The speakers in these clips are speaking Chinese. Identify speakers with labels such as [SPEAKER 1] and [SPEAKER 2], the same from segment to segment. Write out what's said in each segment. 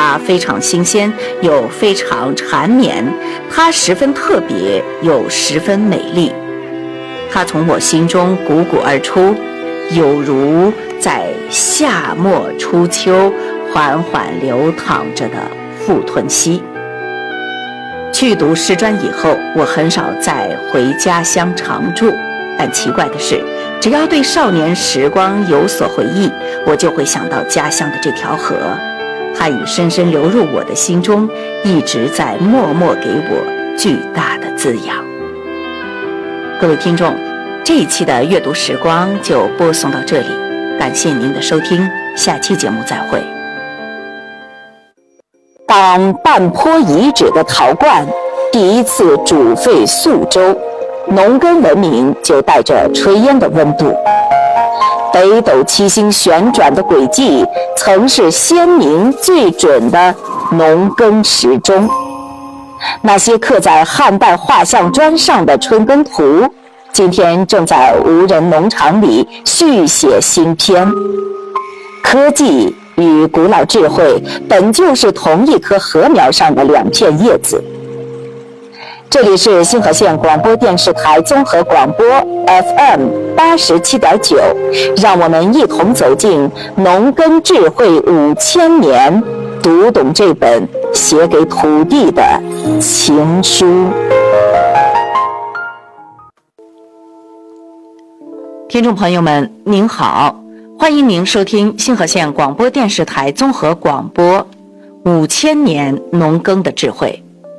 [SPEAKER 1] 它非常新鲜，又非常缠绵，它十分特别，又十分美丽。它从我心中汩汩而出，有如在夏末初秋缓缓流淌着的富吞溪。去读师专以后，我很少再回家乡常住，但奇怪的是，只要对少年时光有所回忆，我就会想到家乡的这条河，它已深深流入我的心中，一直在默默给我巨大的滋养。各位听众，这一期的阅读时光就播送到这里，感谢您的收听，下期节目再会。当半坡遗址的陶罐第一次煮沸宿州，农耕文明就带着炊烟的温度。北斗七星旋转的轨迹曾是先民最准的农耕时钟。那些刻在汉代画像砖上的春耕图，今天正在无人农场里续写新篇。科技与古老智慧本就是同一棵禾苗上的两片叶子。这里是星河县广播电视台综合广播 FM 87.9，让我们一同走进农耕智慧5000年，读懂这本写给土地的情书。听众朋友们，您好，欢迎您收听星河县广播电视台综合广播5000年农耕的智慧。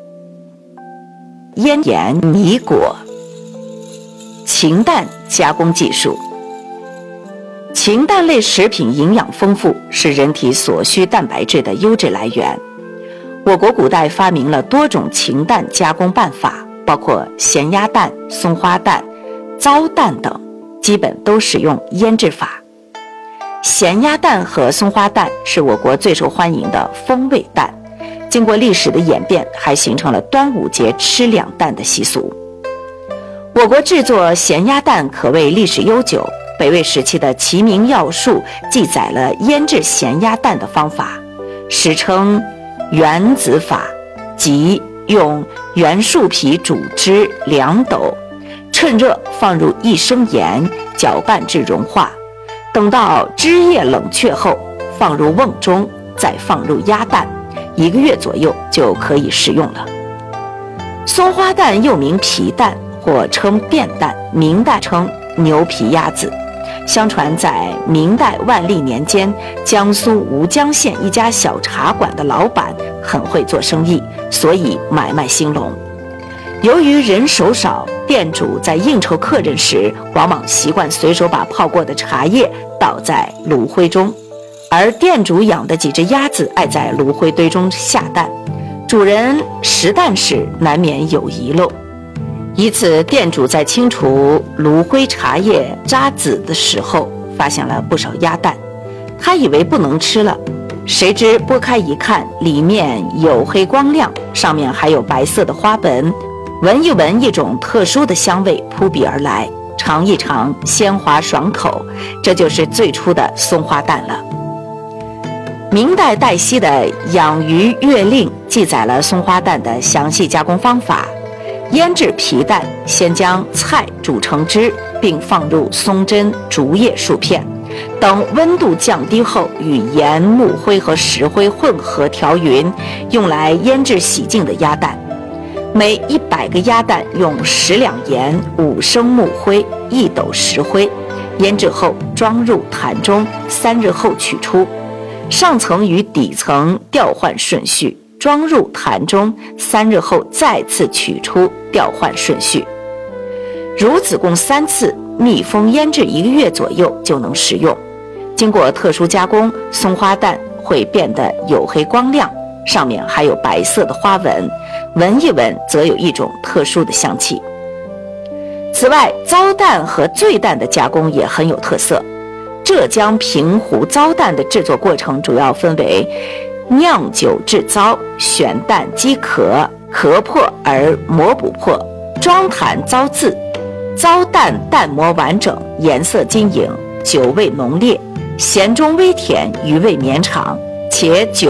[SPEAKER 1] 腌盐米果，禽蛋加工技术。禽蛋类食品营养丰富，是人体所需蛋白质的优质来源。我国古代发明了多种禽蛋加工办法，包括咸鸭蛋、松花蛋、糟蛋等，基本都使用腌制法。咸鸭蛋和松花蛋是我国最受欢迎的风味蛋，经过历史的演变，还形成了端午节吃两蛋的习俗。我国制作咸鸭蛋可谓历史悠久，北魏时期的《齐民要术》记载了腌制咸鸭蛋的方法，史称原子法，即用原树皮煮汁2斗，趁热放入1升盐，搅拌至融化，等到汁液冷却后，放入瓮中，再放入鸭蛋，1个月左右就可以食用了。松花蛋又名皮蛋或称便蛋，明代称牛皮鸭子。相传在明代万历年间，江苏吴江县一家小茶馆的老板很会做生意，所以买卖兴隆。由于人手少，店主在应酬客人时，往往习惯随手把泡过的茶叶倒在炉灰中，而店主养的几只鸭子爱在炉灰堆中下蛋，主人拾蛋时难免有遗漏。一次，店主在清除炉灰茶叶渣子的时候，发现了不少鸭蛋，他以为不能吃了，谁知剥开一看，里面黝黑光亮，上面还有白色的花纹，闻一闻，一种特殊的香味扑鼻而来，尝一尝，鲜滑爽口，这就是最初的松花蛋了。明代戴溪的《养鱼月令》记载了松花蛋的详细加工方法。腌制皮蛋，先将菜煮成汁，并放入松针、竹叶数片，等温度降低后，与盐、木灰和石灰混合调匀，用来腌制洗净的鸭蛋。每100个鸭蛋用10两盐、5升木灰、1斗石灰，腌制后装入坛中，3日后取出。上层与底层调换顺序，装入坛中，3日后再次取出，调换顺序。如此共3次，密封腌制1个月左右就能食用。经过特殊加工，松花蛋会变得黝黑光亮，上面还有白色的花纹，闻一闻则有一种特殊的香气。此外，糟蛋和醉蛋的加工也很有特色。浙江平湖糟蛋的制作过程主要分为酿酒制糟、选蛋击壳、壳破而膜不破、装坛糟渍。糟蛋蛋膜完整，颜色晶莹，酒味浓烈，咸中微甜，余味绵长，且酒